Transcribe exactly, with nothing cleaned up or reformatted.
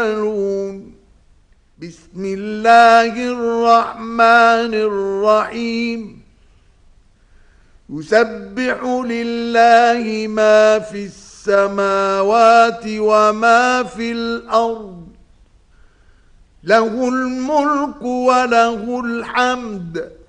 بسم الله الرحمن الرحيم. يسبح لله ما في السماوات وما في الأرض، له الملك وله الحمد